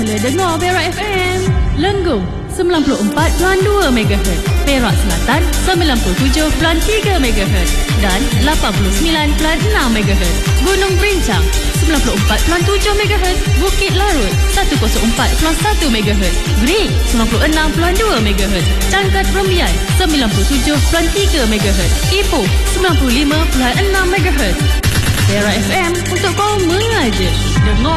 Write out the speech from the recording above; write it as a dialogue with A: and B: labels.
A: mula dengar Perak FM. Lenggong 94.2 MHz, Perak Selatan 97.3 MHz dan 89.6 MHz. Gunung Berincang 94.7 MHz, Bukit Larut 104.1 MHz, Grid 96.2 MHz, Cangkat Rembian 97.3 MHz, Ipoh 95.6 MHz. Perak FM untuk kau mengaja. Dengar